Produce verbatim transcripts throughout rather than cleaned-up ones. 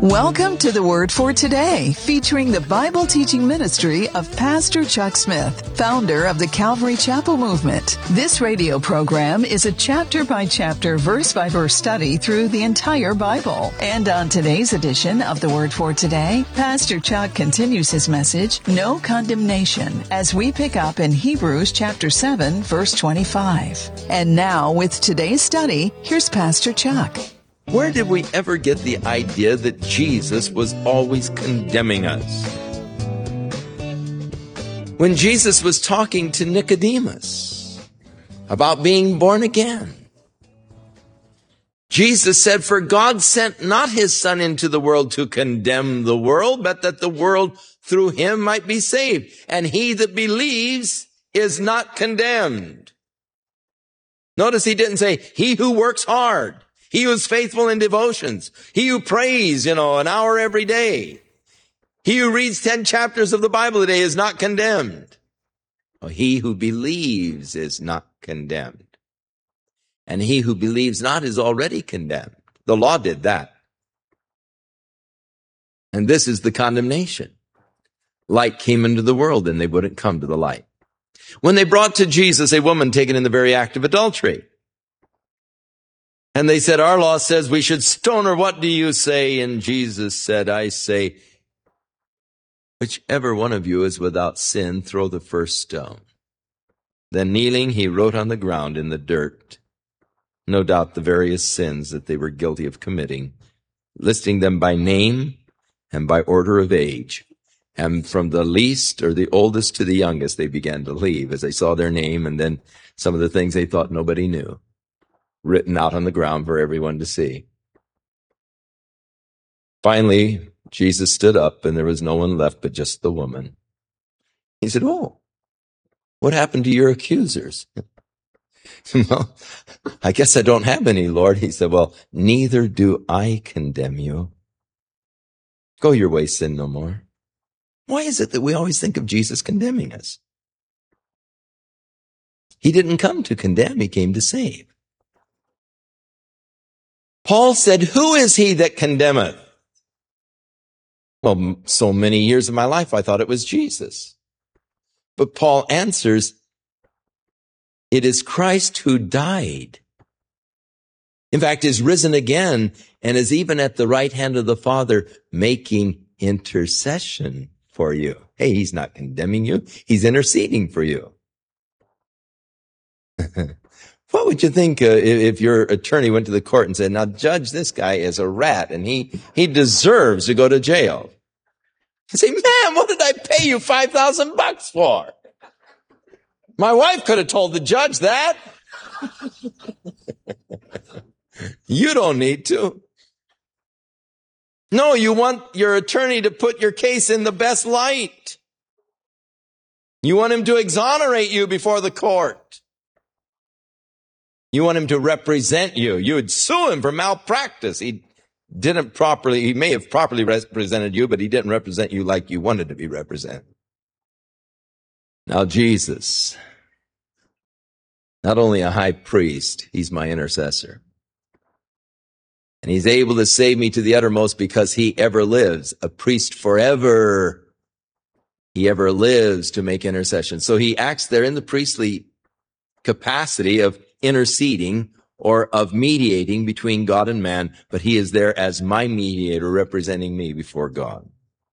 Welcome to the Word for Today, featuring the Bible teaching ministry of Pastor Chuck Smith, founder of the Calvary Chapel Movement. This radio program is a chapter-by-chapter, verse-by-verse study through the entire Bible. And on today's edition of the Word for Today, Pastor Chuck continues his message, No Condemnation, as we pick up in Hebrews chapter seven, verse twenty-five. And now, with today's study, here's Pastor Chuck. Where did we ever get the idea that Jesus was always condemning us? When Jesus was talking to Nicodemus about being born again, Jesus said, "For God sent not his Son into the world to condemn the world, but that the world through him might be saved. And he that believes is not condemned." Notice he didn't say, he who works hard. He who is faithful in devotions. He who prays, you know, an hour every day. He who reads ten chapters of the Bible a day is not condemned. Well, he who believes is not condemned. And he who believes not is already condemned. The law did that. And this is the condemnation. Light came into the world and they wouldn't come to the light. When they brought to Jesus a woman taken in the very act of adultery, and they said, "Our law says we should stone her. What do you say?" And Jesus said, "I say, whichever one of you is without sin, throw the first stone." Then kneeling, he wrote on the ground in the dirt, no doubt the various sins that they were guilty of committing, listing them by name and by order of age. And from the least or the oldest to the youngest, they began to leave as they saw their name and then some of the things they thought nobody knew, written out on the ground for everyone to see. Finally, Jesus stood up and there was no one left but just the woman. He said, "Oh, what happened to your accusers?" "Well, I guess I don't have any, Lord." He said, "Well, neither do I condemn you. Go your way, sin no more." Why is it that we always think of Jesus condemning us? He didn't come to condemn, he came to save. Paul said, "Who is he that condemneth?" Well, so many years of my life, I thought it was Jesus. But Paul answers, it is Christ who died. In fact, is risen again and is even at the right hand of the Father making intercession for you. Hey, he's not condemning you. He's interceding for you. What would you think uh, if your attorney went to the court and said, "Now, Judge, this guy is a rat and he, he deserves to go to jail"? You say, "Man, what did I pay you five thousand bucks for?" My wife could have told the judge that. You don't need to. No, you want your attorney to put your case in the best light. You want him to exonerate you before the court. You want him to represent you. You would sue him for malpractice. He didn't properly, he may have properly represented you, but he didn't represent you like you wanted to be represented. Now Jesus, not only a high priest, he's my intercessor. And he's able to save me to the uttermost because he ever lives, a priest forever. He ever lives to make intercession. So he acts there in the priestly capacity of interceding or of mediating between God and man, but he is there as my mediator representing me before God.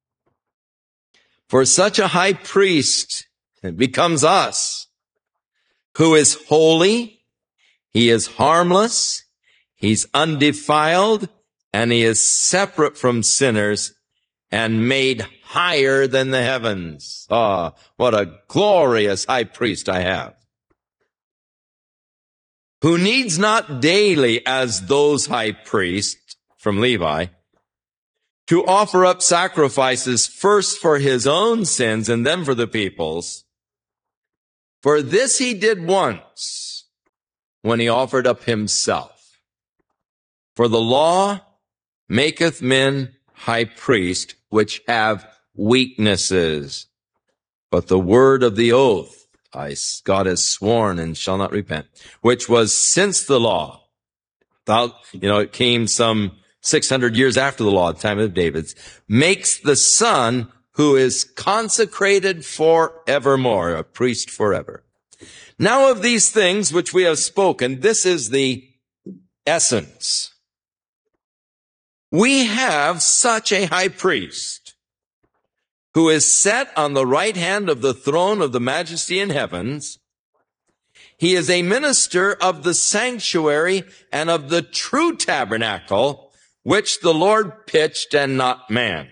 For such a high priest becomes us, who is holy, he is harmless, he's undefiled, and he is separate from sinners and made higher than the heavens. Ah, what a glorious high priest I have, who needs not daily, as those high priests from Levi, to offer up sacrifices first for his own sins and then for the people's. For this he did once, when he offered up himself. For the law maketh men high priest, which have weaknesses. But the word of the oath, I, God has sworn and shall not repent, which was since the law. Thou, you know, it came some six hundred years after the law, the time of David, makes the Son who is consecrated forevermore, a priest forever. Now of these things which we have spoken, this is the essence. We have such a high priest who is set on the right hand of the throne of the majesty in heavens. He is a minister of the sanctuary and of the true tabernacle, which the Lord pitched and not man.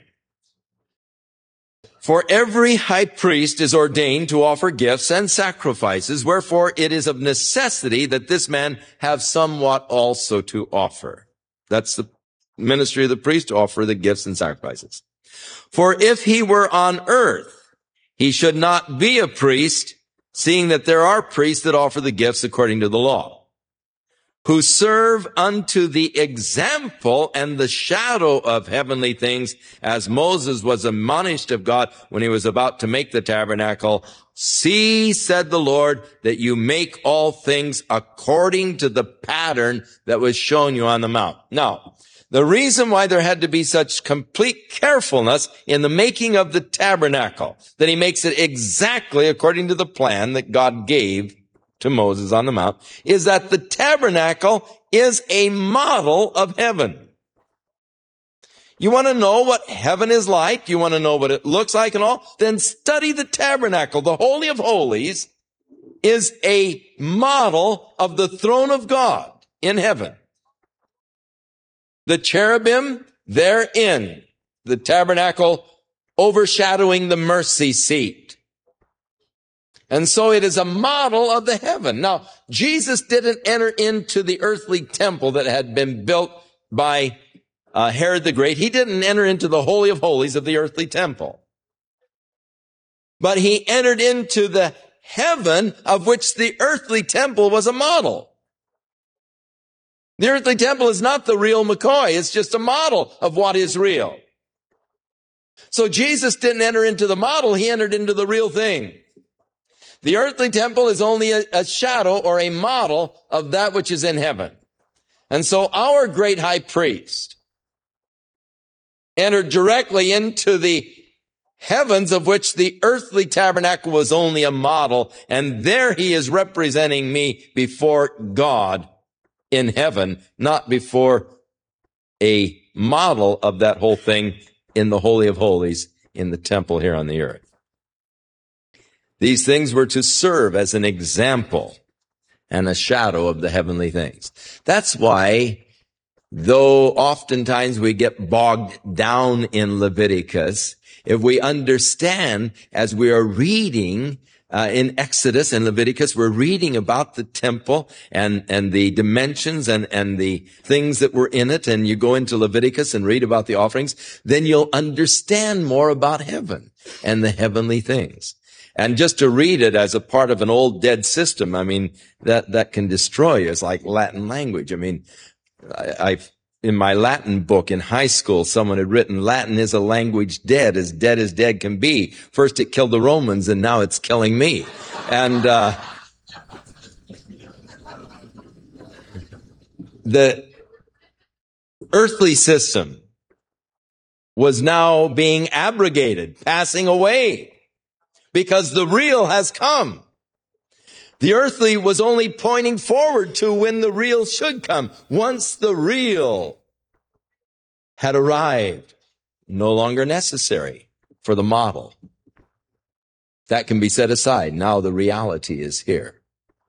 For every high priest is ordained to offer gifts and sacrifices, wherefore it is of necessity that this man have somewhat also to offer. That's the ministry of the priest, to offer the gifts and sacrifices. For if he were on earth, he should not be a priest, seeing that there are priests that offer the gifts according to the law, who serve unto the example and the shadow of heavenly things, as Moses was admonished of God when he was about to make the tabernacle. See, said the Lord, that you make all things according to the pattern that was shown you on the mount. Now, the reason why there had to be such complete carefulness in the making of the tabernacle, that he makes it exactly according to the plan that God gave to Moses on the mount, is that the tabernacle is a model of heaven. You want to know what heaven is like? You want to know what it looks like and all? Then study the tabernacle. The Holy of Holies is a model of the throne of God in heaven. The cherubim therein, the tabernacle overshadowing the mercy seat. And so it is a model of the heaven. Now, Jesus didn't enter into the earthly temple that had been built by uh, Herod the Great. He didn't enter into the Holy of Holies of the earthly temple. But he entered into the heaven of which the earthly temple was a model. The earthly temple is not the real McCoy. It's just a model of what is real. So Jesus didn't enter into the model. He entered into the real thing. The earthly temple is only a, a shadow or a model of that which is in heaven. And so our great high priest entered directly into the heavens of which the earthly tabernacle was only a model. And there he is representing me before God in heaven, not before a model of that whole thing in the Holy of Holies in the temple here on the earth. These things were to serve as an example and a shadow of the heavenly things. That's why, though oftentimes we get bogged down in Leviticus, if we understand as we are reading Uh, in Exodus and Leviticus, we're reading about the temple and, and the dimensions and, and the things that were in it, and you go into Leviticus and read about the offerings, then you'll understand more about heaven and the heavenly things. And just to read it as a part of an old dead system, I mean, that, that can destroy you. It's like Latin language. I mean, I, I've, in my Latin book in high school, someone had written, Latin is a language dead, as dead as dead can be. First it killed the Romans, and now it's killing me. And uh the earthly system was now being abrogated, passing away, because the real has come. The earthly was only pointing forward to when the real should come. Once the real had arrived, no longer necessary for the model. That can be set aside. Now the reality is here.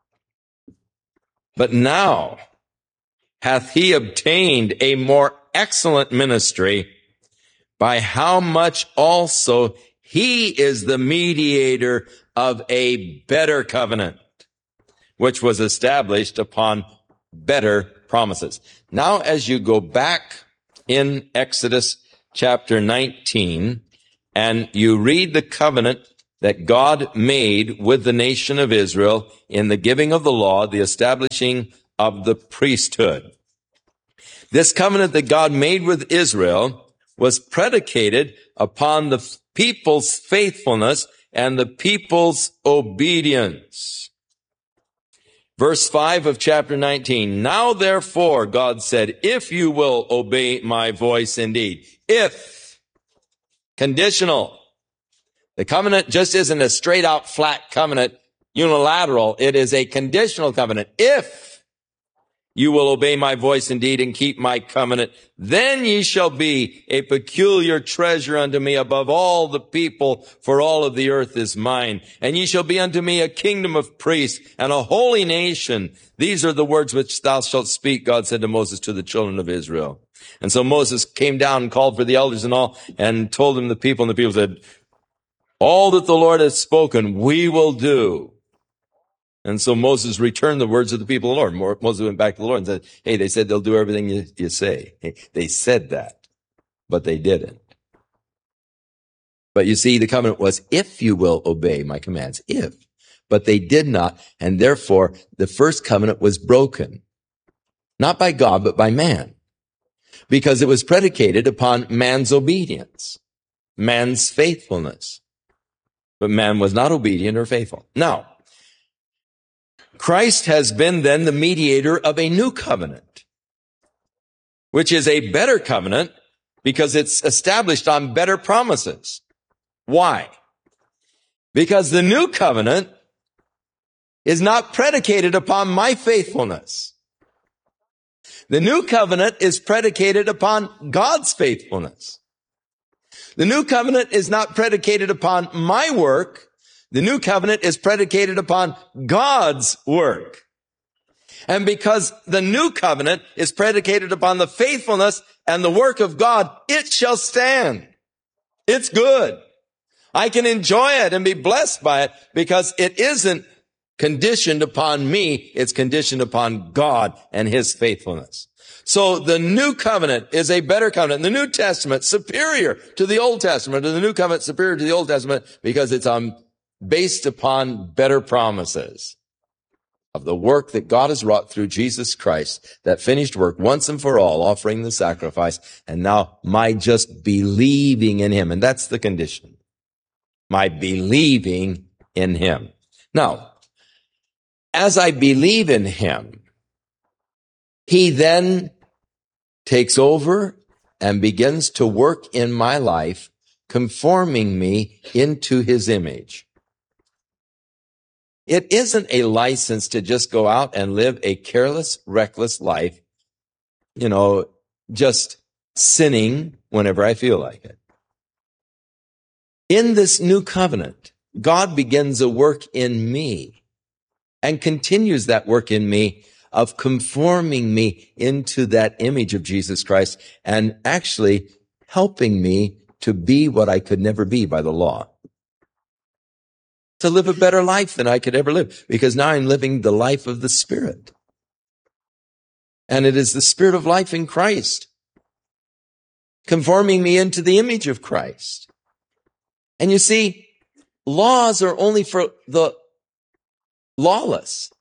But now hath he obtained a more excellent ministry, by how much also he is the mediator of a better covenant, which was established upon better promises. Now, as you go back in Exodus chapter nineteen, and you read the covenant that God made with the nation of Israel in the giving of the law, the establishing of the priesthood. This covenant that God made with Israel was predicated upon the people's faithfulness and the people's obedience. Verse five of chapter nineteen. Now therefore, God said, if you will obey my voice indeed. If. Conditional. The covenant just isn't a straight out flat covenant, unilateral. It is a conditional covenant. If you will obey my voice indeed and keep my covenant, then ye shall be a peculiar treasure unto me above all the people, for all of the earth is mine. And ye shall be unto me a kingdom of priests and a holy nation. These are the words which thou shalt speak, God said to Moses, to the children of Israel. And so Moses came down and called for the elders and all and told them the people, and the people said, all that the Lord has spoken, we will do. And so Moses returned the words of the people of the Lord. Moses went back to the Lord and said, hey, they said they'll do everything you, you say. Hey, they said that, but they didn't. But you see, the covenant was, if you will obey my commands, if. But they did not, and therefore the first covenant was broken. Not by God, but by man. Because it was predicated upon man's obedience, man's faithfulness. But man was not obedient or faithful. Now, Christ has been then the mediator of a new covenant, which is a better covenant because it's established on better promises. Why? Because the new covenant is not predicated upon my faithfulness. The new covenant is predicated upon God's faithfulness. The new covenant is not predicated upon my work. The new covenant is predicated upon God's work. And because the new covenant is predicated upon the faithfulness and the work of God, it shall stand. It's good. I can enjoy it and be blessed by it because it isn't conditioned upon me. It's conditioned upon God and his faithfulness. So the new covenant is a better covenant. The New Testament superior to the Old Testament, and the new covenant superior to the Old Testament because it's on based upon better promises of the work that God has wrought through Jesus Christ, that finished work once and for all, offering the sacrifice, and now my just believing in him. And that's the condition. My believing in him. Now, as I believe in him, he then takes over and begins to work in my life, conforming me into his image. It isn't a license to just go out and live a careless, reckless life, you know, just sinning whenever I feel like it. In this new covenant, God begins a work in me and continues that work in me of conforming me into that image of Jesus Christ and actually helping me to be what I could never be by the law. To live a better life than I could ever live, because now I'm living the life of the Spirit. And it is the Spirit of life in Christ, conforming me into the image of Christ. And you see, laws are only for the lawless.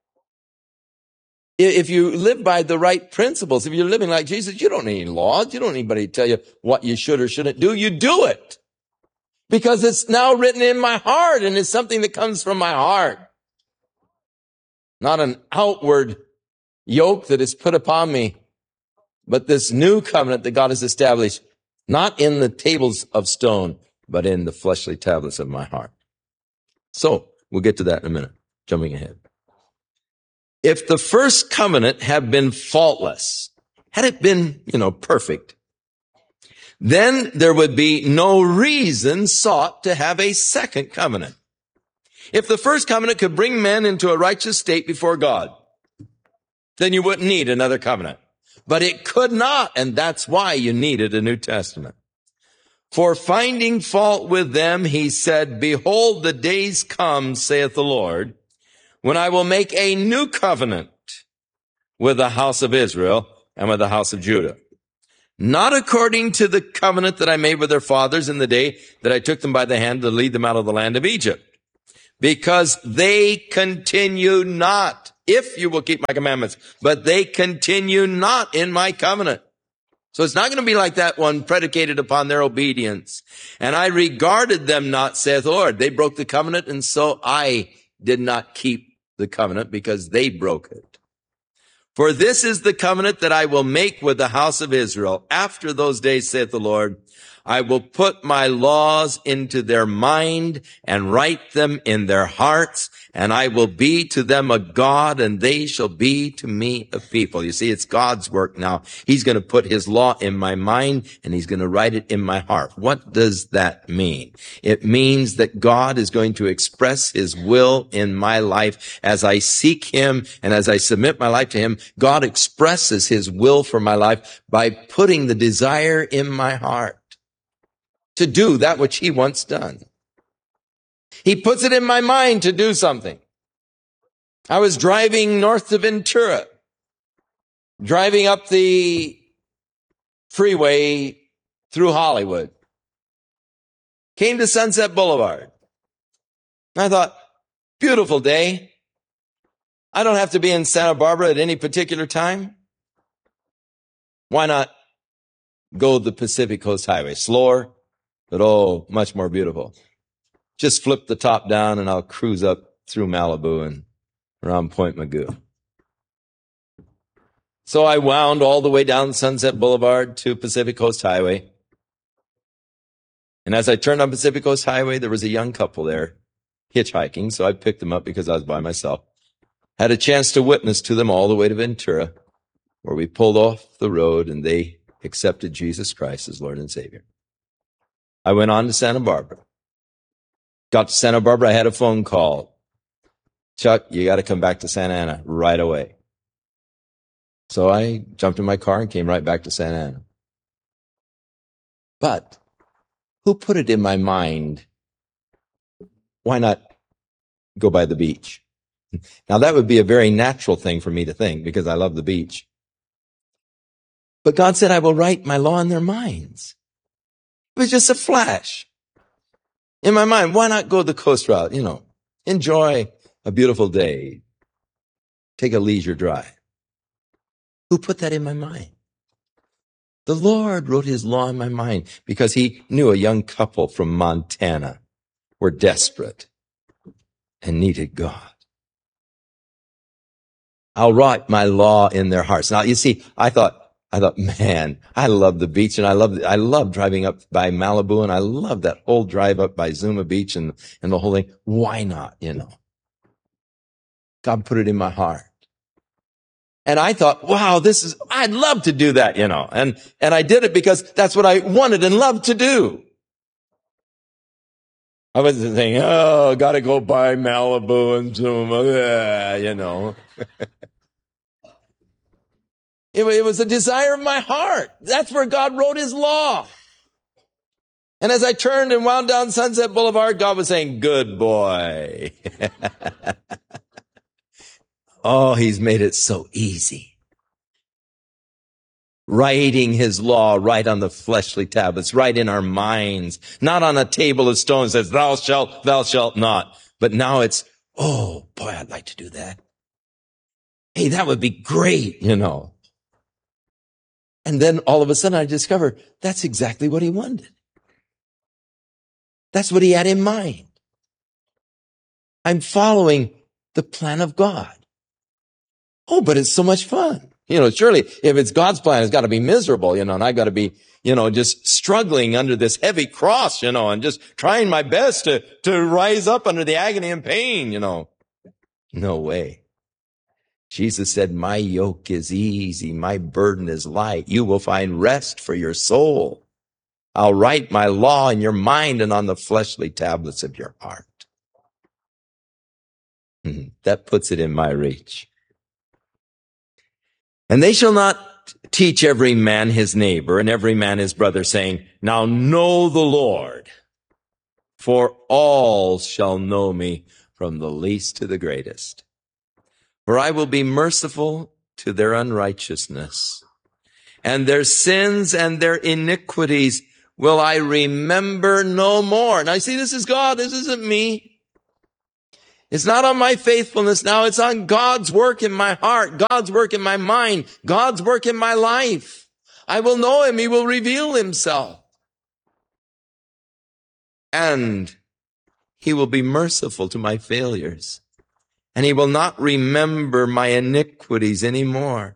If you live by the right principles, if you're living like Jesus, you don't need any laws. You don't need anybody to tell you what you should or shouldn't do. You do it. Because it's now written in my heart and it's something that comes from my heart. Not an outward yoke that is put upon me, but this new covenant that God has established, not in the tables of stone, but in the fleshly tablets of my heart. So, we'll get to that in a minute, jumping ahead. If the first covenant had been faultless, had it been, you know, perfect, then there would be no reason sought to have a second covenant. If the first covenant could bring men into a righteous state before God, then you wouldn't need another covenant. But it could not, and that's why you needed a New Testament. For finding fault with them, he said, behold, the days come, saith the Lord, when I will make a new covenant with the house of Israel and with the house of Judah. Not according to the covenant that I made with their fathers in the day that I took them by the hand to lead them out of the land of Egypt. Because they continue not, if you will keep my commandments, but they continue not in my covenant. So it's not going to be like that one predicated upon their obedience. And I regarded them not, saith the Lord. They broke the covenant, and so I did not keep the covenant because they broke it. For this is the covenant that I will make with the house of Israel. After those days, saith the Lord, I will put my laws into their mind and write them in their hearts, and I will be to them a God, and they shall be to me a people. You see, it's God's work now. He's going to put his law in my mind, and he's going to write it in my heart. What does that mean? It means that God is going to express his will in my life as I seek him and as I submit my life to him. God expresses his will for my life by putting the desire in my heart to do that which he wants done. He puts it in my mind to do something. I was driving north to Ventura, driving up the freeway through Hollywood. Came to Sunset Boulevard. I thought, beautiful day. I don't have to be in Santa Barbara at any particular time. Why not go the Pacific Coast Highway? Slower, but oh, much more beautiful. Just flip the top down and I'll cruise up through Malibu and around Point Magoo. So I wound all the way down Sunset Boulevard to Pacific Coast Highway. And as I turned on Pacific Coast Highway, there was a young couple there hitchhiking. So I picked them up because I was by myself. Had a chance to witness to them all the way to Ventura, where we pulled off the road and they accepted Jesus Christ as Lord and Savior. I went on to Santa Barbara. Got to Santa Barbara, I had a phone call. Chuck, you got to come back to Santa Ana right away. So I jumped in my car and came right back to Santa Ana. But who put it in my mind, why not go by the beach? Now that would be a very natural thing for me to think because I love the beach. But God said, I will write my law in their minds. It was just a flash in my mind. Why not go the coast route? You know, enjoy a beautiful day. Take a leisure drive. Who put that in my mind? The Lord wrote his law in my mind because he knew a young couple from Montana were desperate and needed God. I'll write my law in their hearts. Now, you see, I thought, I thought, man, I love the beach and I love, I love driving up by Malibu and I love that whole drive up by Zuma Beach and, and the whole thing. Why not, you know? God put it in my heart. And I thought, wow, this is, I'd love to do that, you know, and, and I did it because that's what I wanted and loved to do. I wasn't saying, oh, gotta go by Malibu and Zuma, yeah, you know. it, it was a desire of my heart. That's where God wrote his law. And as I turned and wound down Sunset Boulevard, God was saying, good boy. Oh, he's made it so easy. Writing his law right on the fleshly tablets, right in our minds, not on a table of stone that says, thou shalt, thou shalt not. But now it's, oh, boy, I'd like to do that. Hey, that would be great, you know. And then all of a sudden I discovered that's exactly what he wanted. That's what he had in mind. I'm following the plan of God. Oh, but it's so much fun. You know, surely if it's God's plan, it's got to be miserable, you know, and I got to be, you know, just struggling under this heavy cross, you know, and just trying my best to, to rise up under the agony and pain, you know. No way. Jesus said, my yoke is easy. My burden is light. You will find rest for your soul. I'll write my law in your mind and on the fleshly tablets of your heart. That puts it in my reach. And they shall not teach every man his neighbor and every man his brother, saying, now know the Lord, for all shall know me from the least to the greatest. For I will be merciful to their unrighteousness, and their sins and their iniquities will I remember no more. Now, you see, this is God. This isn't me. It's not on my faithfulness now. It's on God's work in my heart, God's work in my mind, God's work in my life. I will know him. He will reveal himself. And he will be merciful to my failures and he will not remember my iniquities anymore.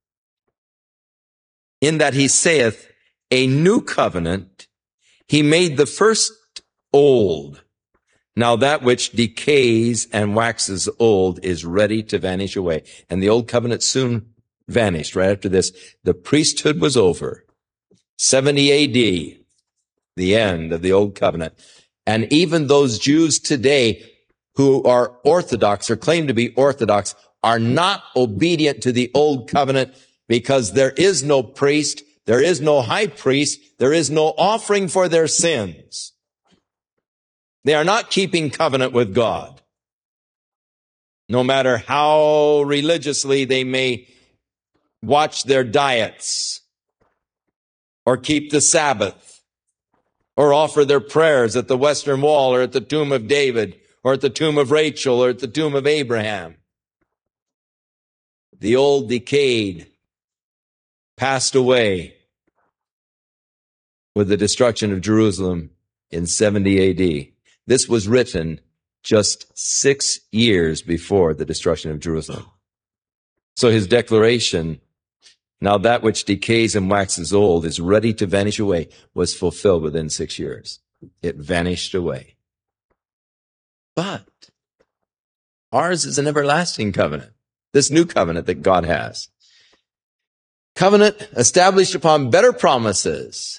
In that he saith, a new covenant, he made the first old. Now that which decays and waxes old is ready to vanish away. And the old covenant soon vanished right after this. The priesthood was over. seventy A D, the end of the old covenant. And even those Jews today who are Orthodox or claim to be Orthodox are not obedient to the old covenant because there is no priest, there is no high priest, there is no offering for their sins. They are not keeping covenant with God. No matter how religiously they may watch their diets or keep the Sabbath or offer their prayers at the Western Wall or at the tomb of David or at the tomb of Rachel or at the tomb of Abraham. The old decayed, passed away with the destruction of Jerusalem in seventy A D. This was written just six years before the destruction of Jerusalem. So his declaration, now that which decays and waxes old is ready to vanish away, was fulfilled within six years. It vanished away. But ours is an everlasting covenant, this new covenant that God has. Covenant established upon better promises,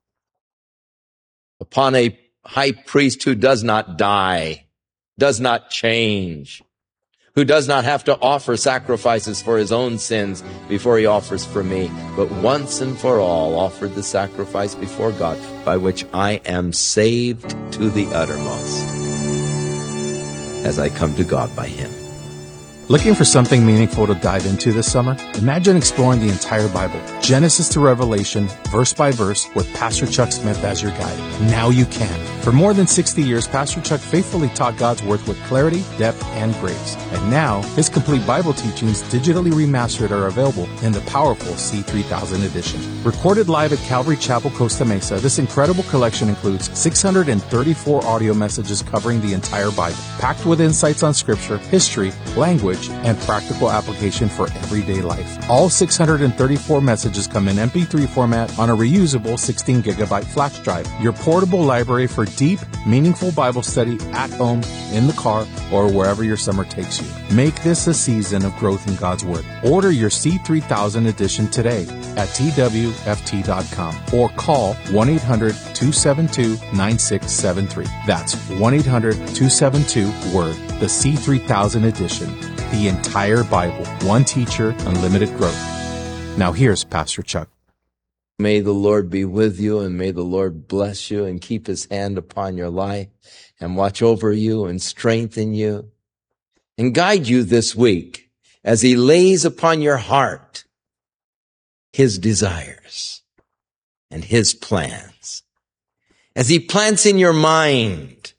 upon a high priest who does not die, does not change, who does not have to offer sacrifices for his own sins before he offers for me, but once and for all offered the sacrifice before God by which I am saved to the uttermost as I come to God by him. Looking for something meaningful to dive into this summer? Imagine exploring the entire Bible, Genesis to Revelation, verse by verse, with Pastor Chuck Smith as your guide. Now you can. For more than sixty years, Pastor Chuck faithfully taught God's Word with clarity, depth, and grace. And now, his complete Bible teachings, digitally remastered, are available in the powerful C three thousand edition. Recorded live at Calvary Chapel, Costa Mesa, this incredible collection includes six hundred thirty-four audio messages covering the entire Bible, packed with insights on Scripture, history, language, and practical application for everyday life. All six hundred thirty-four messages come in M P three format on a reusable sixteen gigabyte flash drive. Your portable library for deep, meaningful Bible study at home, in the car, or wherever your summer takes you. Make this a season of growth in God's Word. Order your C three thousand edition today at T W F T dot com or call one eight hundred two seven two nine six seven three. That's one eight hundred two seven two WORD, the C three thousand edition. The entire Bible, one teacher, unlimited growth. Now here's Pastor Chuck. May the Lord be with you, and may the Lord bless you and keep his hand upon your life and watch over you and strengthen you and guide you this week as he lays upon your heart his desires and his plans, as he plants in your mind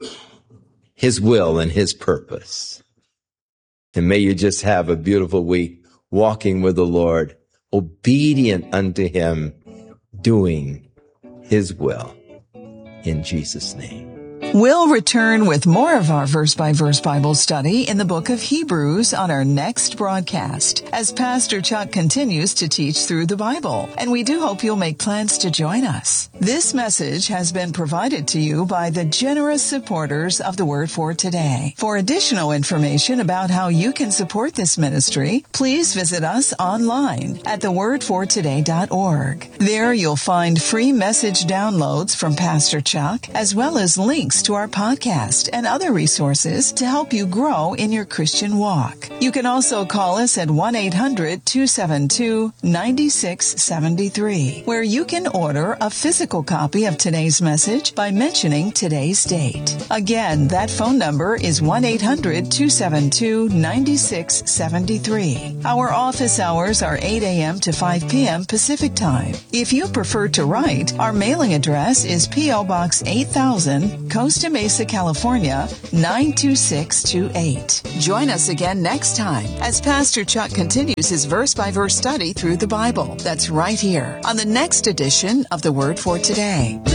his will and his purpose. And may you just have a beautiful week walking with the Lord, obedient unto him, doing his will. In Jesus' name. We'll return with more of our verse-by-verse Bible study in the book of Hebrews on our next broadcast as Pastor Chuck continues to teach through the Bible, and we do hope you'll make plans to join us. This message has been provided to you by the generous supporters of the Word for Today. For additional information about how you can support this ministry, please visit us online at the word for today dot org. There you'll find free message downloads from Pastor Chuck, as well as links to our podcast and other resources to help you grow in your Christian walk. You can also call us at one eight hundred two seven two nine six seven three, where you can order a physical copy of today's message by mentioning today's date. Again, that phone number is one eight hundred two seven two nine six seven three. Our office hours are eight a.m. to five p.m. Pacific Time. If you prefer to write, our mailing address is P O. Box eight thousand, Costa Mesa, California, nine two six two eight. Join us again next time as Pastor Chuck continues his verse-by-verse study through the Bible. That's right here on the next edition of the Word for Today.